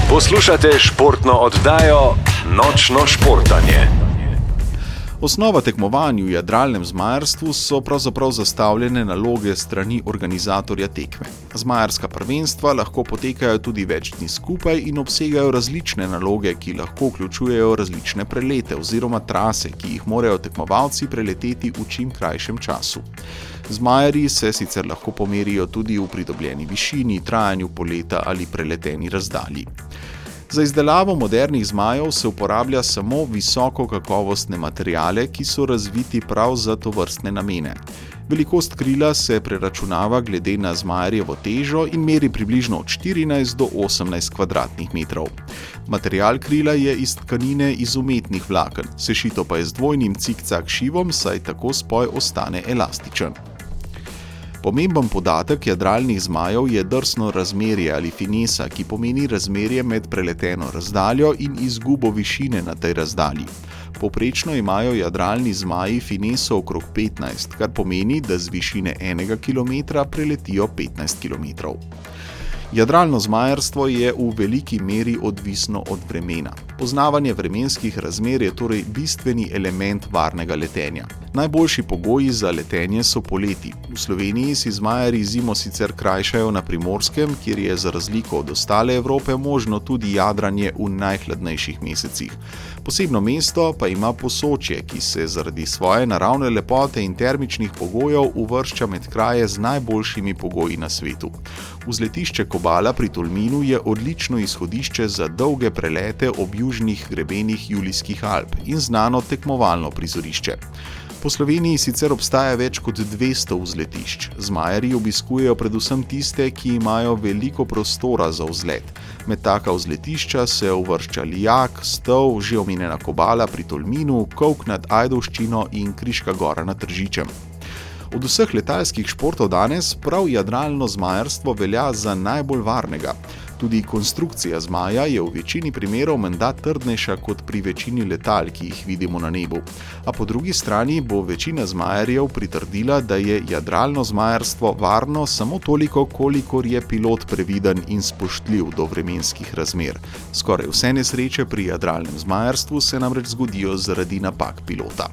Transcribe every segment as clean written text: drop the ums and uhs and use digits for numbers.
Poslušate športno oddajo Nočno športanje. Osnova tekmovanj v jadralnem zmajarstvu so pravzaprav zastavljene naloge strani organizatorja tekme. Zmajarska prvenstva lahko potekajo tudi več dni skupaj in obsegajo različne naloge, ki lahko vključujejo različne prelete oziroma trase, ki jih morajo tekmovalci preleteti v čim krajšem času. Zmajarji se sicer lahko pomerijo tudi v pridobljeni višini, trajanju poleta ali preleteni razdalji. Za izdelavo modernih zmajev se uporablja samo visoko kakovostne materiale, ki so razviti prav za tovrstne namene. Velikost krila se preračunava glede na zmajarjevo težo in meri približno od 14 do 18 kvadratnih metrov. Material krila je iz tkanine iz umetnih vlaken, sešito pa je z dvojnim cikcak šivom, saj tako spoj ostane elastičen. Pomemben podatek jadralnih zmajev je drsno razmerje ali finesa, ki pomeni razmerje med preleteno razdaljo in izgubo višine na tej razdalji. Povprečno imajo jadralni zmaji fineso okrog 15, kar pomeni, da z višine 1 kilometra preletijo 15 kilometrov. Jadralno zmajarstvo je v veliki meri odvisno od vremena. Poznavanje vremenskih razmer je torej bistveni element varnega letenja. Najboljši pogoji za letenje so poleti. V Sloveniji si zmajarji zimo sicer krajšajo na Primorskem, kjer je za razliko od ostale Evrope možno tudi jadranje v najhladnejših mesecih. Posebno mesto pa ima Posočje, ki se zaradi svoje naravne lepote in termičnih pogojev uvršča med kraje z najboljšimi pogoji na svetu. Vzletišče Kobala pri Tolminu je odlično izhodišče za dolge prelete ob južnih grebenih Julijskih Alp in znano tekmovalno prizorišče. Po Sloveniji sicer obstaja več kot 200 vzletišč. Zmajarji obiskujejo predvsem tiste, ki imajo veliko prostora za vzlet. Med taka vzletišča se uvršča Lijak, Stol, že omenjena Kobala pri Tolminu, Kolk nad Ajdovščino in Kriška gora nad Tržičem. Od vseh letalskih športov danes prav jadralno zmajarstvo velja za najbolj varnega. Tudi konstrukcija zmaja je v večini primerov menda trdnejša kot pri večini letal, ki jih vidimo na nebu. A po drugi strani bo večina zmajarjev pritrdila, da je jadralno zmajarstvo varno samo toliko, kolikor je pilot previden in spoštljiv do vremenskih razmer. Skoraj vse nesreče pri jadralnem zmajarstvu se namreč zgodijo zaradi napak pilota.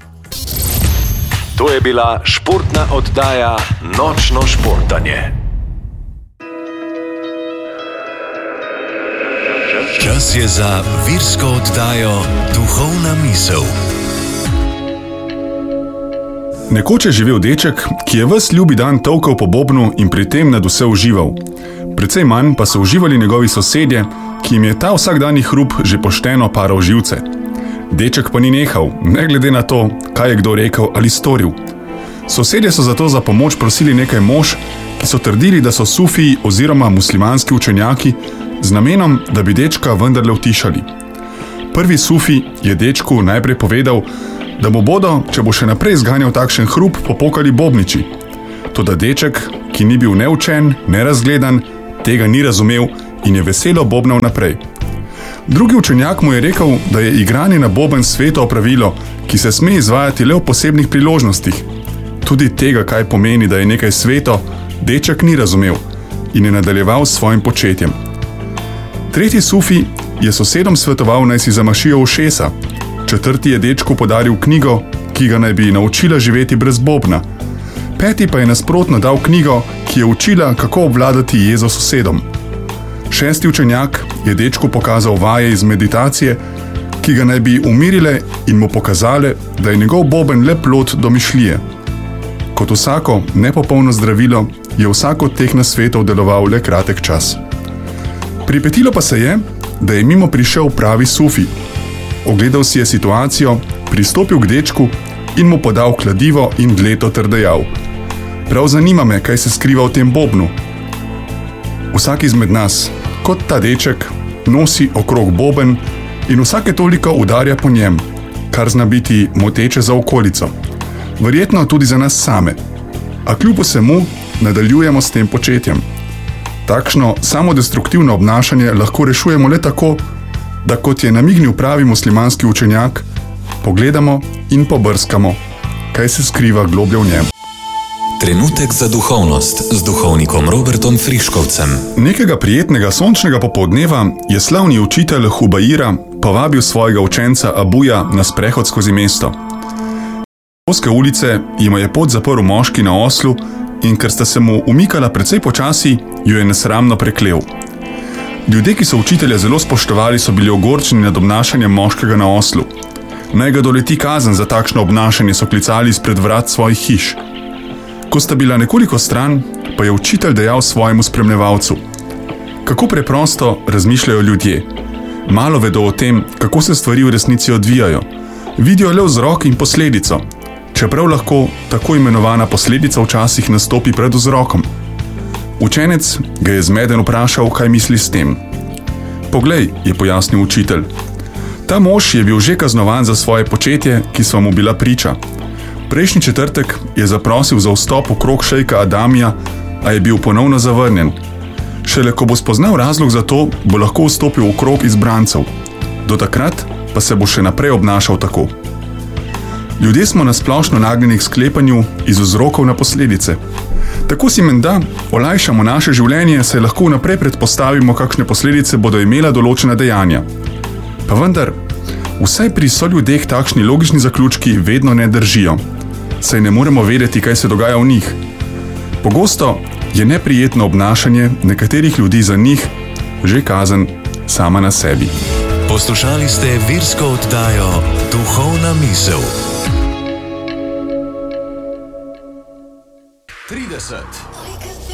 To je bila športna oddaja Nočno športanje. Čas je za virsko oddajo Duhovna misel. Nekoč je živel deček, ki je ves ljubi dan tolkal po bobnu in pri tem nadvse užival. Precej manj pa so uživali njegovi sosedje, ki jim je ta vsakdanji hrup že pošteno paral živce. Deček pa ni nehal, ne glede na to, kaj je kdo rekel ali storil. Sosedje so zato za pomoč prosili nekaj mož, ki so trdili, da so sufiji oziroma muslimanski učenjaki, z namenom, da bi dečka vendarle utišali. Prvi sufi je dečku najprej povedal, da mu bodo, če bo še naprej zganjal takšen hrup, popokali bobniči. Toda deček, ki ni bil neučen, nerazgledan, tega ni razumel in je veselo bobnal naprej. Drugi učenjak mu je rekel, da je igranje na boben sveto opravilo, ki se sme izvajati le v posebnih priložnostih. Tudi tega, kaj pomeni, da je nekaj sveto, deček ni razumel in je nadaljeval s svojim početjem. Tretji sufi je sosedom svetoval, naj si zamašijo ušesa. Četrti je dečku podaril knjigo, ki ga naj bi naučila živeti brez bobna. Peti pa je nasprotno dal knjigo, ki je učila, kako obvladati jezo sosedom. Šesti učenjak je dečku pokazal vaje iz meditacije, ki ga naj bi umirile in mu pokazale, da je njegov boben le plod domišljije. Kot vsako nepopolno zdravilo je vsak od teh nasvetov deloval le kratek čas. Pripetilo pa se je, da je mimo prišel pravi sufi. Ogledal si je situacijo, pristopil k dečku in mu podal kladivo in dleto ter dejal: prav zanima me, kaj se skriva v tem bobnu. Vsak izmed nas, kot ta deček, nosi okrog boben in vsake toliko udarja po njem, kar zna biti moteče za okolico. Verjetno tudi za nas same. A kljub vsemu nadaljujemo s tem početjem. Takšno samodestruktivno obnašanje lahko rešujemo le tako, da kot je namignil pravi muslimanski učenjak, pogledamo in pobrskamo, kaj se skriva globlje v njem. Trenutek za duhovnost z duhovnikom Robertom Friškovcem. Nekega prijetnega sončnega popoldneva je slavni učitelj Hubaira povabil svojega učenca Abuja na sprehod skozi mesto. Ozke ulice jima je pot zaprl moški na oslu in ker sta se mu umikala precej počasi, jo je nesramno preklel. Ljudje, ki so učitelja zelo spoštovali, so bili ogorčeni nad obnašanjem moškega na oslu. Naj ga doleti kazen za takšno obnašanje, so klicali izpred vrat svojih hiš. Ko sta bila nekoliko stran, pa je učitelj dejal svojemu spremljevalcu: kako preprosto razmišljajo ljudje. Malo vedo o tem, kako se stvari v resnici odvijajo. Vidijo le vzrok in posledico, čeprav lahko tako imenovana posledica včasih nastopi pred vzrokom. Učenec ga je zmeden vprašal, kaj misli s tem. Poglej, je pojasnil učitelj. Ta mož je bil že kaznovan za svoje početje, ki so mu bila priča. Prejšnji četrtek je zaprosil za vstop v krog šejka Adamija, a je bil ponovno zavrnjen. Šele ko bo spoznal razlog za to, bo lahko vstopil v krog izbrancev. Do takrat pa se bo še naprej obnašal tako. Ljudje smo nasplošno nagnjeni k sklepanju iz vzrokov na posledice. Tako si menda olajšamo naše življenje, saj lahko vnaprej predpostavimo, kakšne posledice bodo imela določena dejanja. Pa vendar, vsaj pri soljudeh takšni logični zaključki vedno ne držijo, saj ne moremo vedeti, kaj se dogaja v njih. Pogosto je neprijetno obnašanje nekaterih ljudi za njih že kazen sama na sebi. Poslušali ste virsko oddajo Duhovna misel. 30.